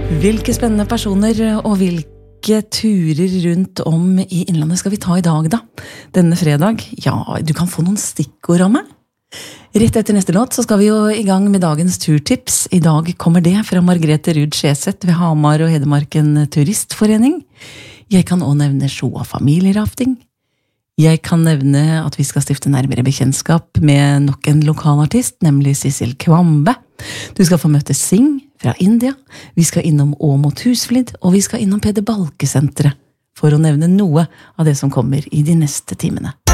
Hvilke spennende personer og hvilke turer rundt om i Innlandet skal vi ta i dag da? Denne fredag? Ja, du kan få noen stikkord av meg. Rett etter neste låt så skal vi jo i gang med dagens turtips. I dag kommer det fra Margrethe Ruud Skjeseth ved Hamar og Hedmarken Turistforening. Jeg kan også nevne Sjoa familierafting. Jeg kan nevne at vi skal stifte nærmere bekjentskap med nok en lokalartist, nemlig Sissel Kvambe. Du skal få møte Singh fra India, vi skal innom Åmot Husflid, og vi skal innom Peder Balke-senteret, for å nevne noe av det som kommer i de neste timene.